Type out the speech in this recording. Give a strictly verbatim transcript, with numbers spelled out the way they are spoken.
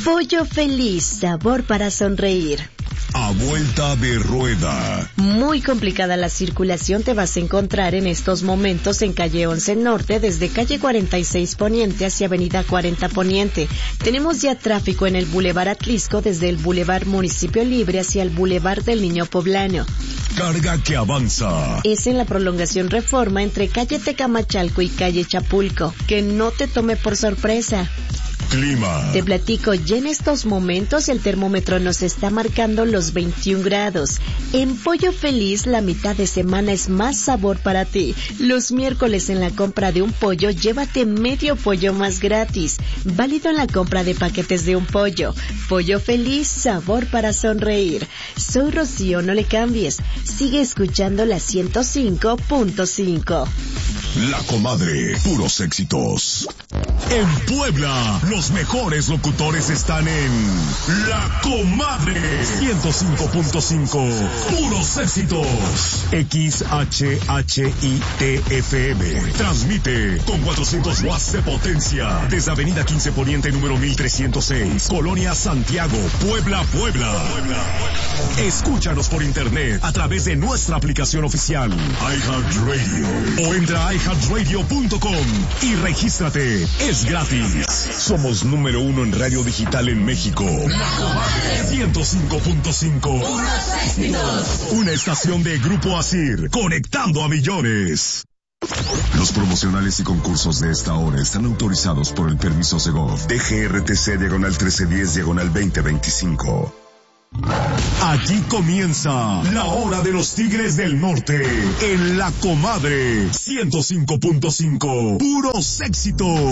Pollo Feliz, sabor para sonreír. A vuelta de rueda. Muy complicada la circulación te vas a encontrar en estos momentos en calle once Norte, desde calle cuarenta y seis Poniente hacia avenida cuarenta Poniente. Tenemos ya tráfico en el Boulevard Atlisco, desde el Boulevard Municipio Libre hacia el Boulevard del Niño Poblano. Carga que avanza. Es en la prolongación Reforma entre calle Tecamachalco y calle Chapulco. Que no te tome por sorpresa. Clima. Te platico, ya en estos momentos el termómetro nos está marcando los veintiún grados. En Pollo Feliz la mitad de semana es más sabor para ti. Los miércoles en la compra de un pollo, llévate medio pollo más gratis. Válido en la compra de paquetes de un pollo. Pollo Feliz, sabor para sonreír. Soy Rocío, no le cambies. Sigue escuchando la ciento cinco punto cinco. La Comadre, puros éxitos. En Puebla, los mejores locutores están en La Comadre ciento cinco punto cinco. Puros éxitos. X H H I T F M. Transmite con cuatrocientos watts de potencia desde Avenida quince Poniente número mil trescientos seis, Colonia Santiago, Puebla, Puebla. Escúchanos por internet a través de nuestra aplicación oficial iHeartRadio o entra a i heart radio punto com y regístrate. Es gratis. Somos número uno en radio digital en México. La Comadre ciento cinco punto cinco. Una estación de Grupo Asir, conectando a millones. Los promocionales y concursos de esta hora están autorizados por el permiso Segov D G R T C diagonal trece diez diagonal veinte veinticinco. Aquí comienza la hora de los Tigres del Norte en La Comadre ciento cinco punto cinco. Puros éxitos.